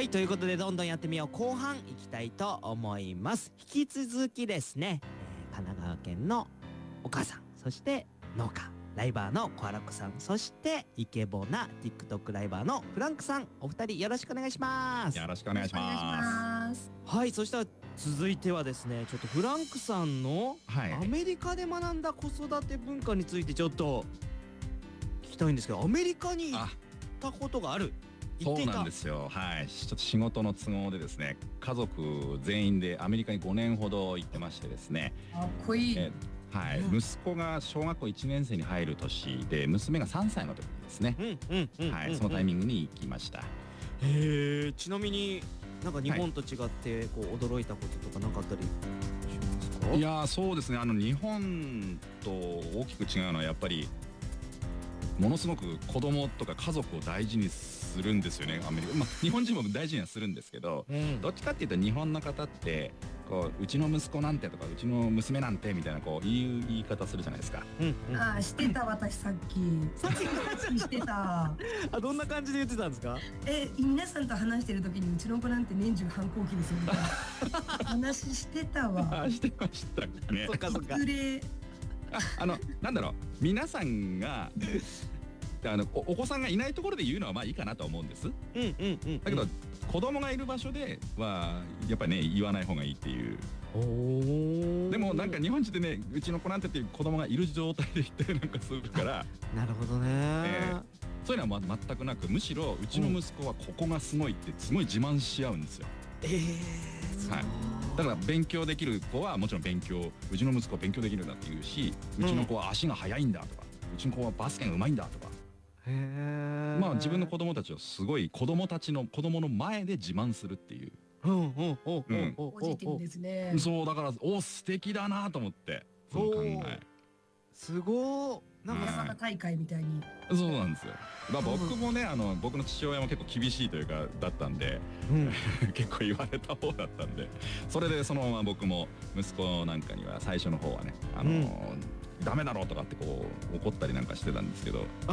はいということでどんどんやってみよう後半いきたいと思います。引き続きですね、神奈川県のお母さん、そして農家ライバーのコアラックさん、そしてイケボな TikTok ライバーのフランクさん、お二人よろしくお願いします。 よろしくお願いします。 はい、そしたら続いてはですね、ちょっとフランクさんのアメリカで学んだ子育て文化についてちょっと聞きたいんですけど、アメリカに行ったことがある。 そうなんですよ。はい、ちょっと仕事の都合でですね、家族全員でアメリカに5年ほど行ってましてですね。 かっこいい。 はい、息子が小学校1年生に入る年で、娘が3歳の時にですね、はい、そのタイミングに行きました。 へえ、ちなみになんか日本と違ってこう驚いたこととかなかったりしますか？ いやー、そうですね、日本と大きく違うのはやっぱりものすごく子供とか家族を大事にするんですよね、アメリカ。まあ日本人も大事にはするんですけど、どっちかっていうと日本の方ってこう、うちの息子なんてとかうちの娘なんてみたいなこう言い方するじゃないですか。 ああ、してた。私さっきしてた。 あ、どんな感じで言ってたんですか？ 皆さんと話してる時にうちの子なんて年中反抗期ですよみたいな話してたわ。 してましたね。 そっかそっか。 なんだろう、皆さんがお子さんがいないところで言うのはまあいいかなと思うんです。だけど子供がいる場所ではやっぱりね、言わない方がいいっていう。でもなんか日本人でね、うちの子なんてっていう子供がいる状態で言ったりなんかするから。 なるほどね。 そういうのは全くなく、むしろうちの息子はここがすごいってすごい自慢し合うんですよ。はい。だから勉強できる子はもちろん勉強、うちの息子は勉強できるんだって言うし、うちの子は足が速いんだとか、うちの子はバスケがうまいんだとか。まあ自分の子供たちをすごい子供の前で自慢するっていう。 ポジティブですね。 そうだから素敵だなと思って、その考え。 すごー。 なんか大会みたいに。 そうなんですよ。まあ僕もね、僕の父親も結構厳しいというかだったんで、結構言われた方だったんで、それでそのまま僕も息子なんかには最初の方はね、ダメだろうとかってこう怒ったりなんかしてたんですけど。